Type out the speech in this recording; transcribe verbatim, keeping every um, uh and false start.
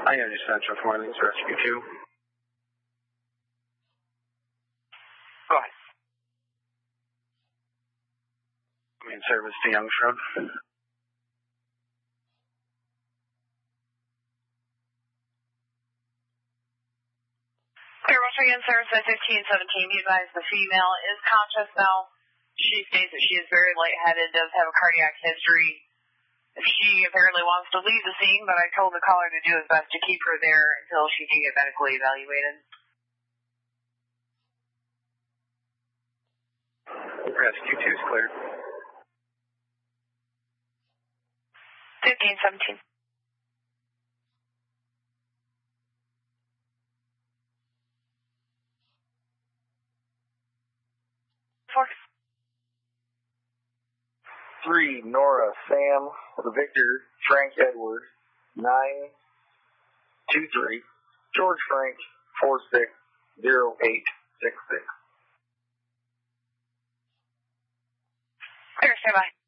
I am Central Findings Rescue two. Go ahead. Main service to Youngs Road. Clear Western Inn service at fifteen seventeen. Be advised the female is conscious now. She states that she is very lightheaded, does have a cardiac history. She apparently wants to leave the scene, but I told the caller to do his best to keep her there until she can get medically evaluated. Rescue two is clear. fifteen seventeen. Four. Three, Nora, Sam, Victor, Frank, Edward, nine, two, three, George, Frank, four, six, zero, eight, six, six. Clear, stand by.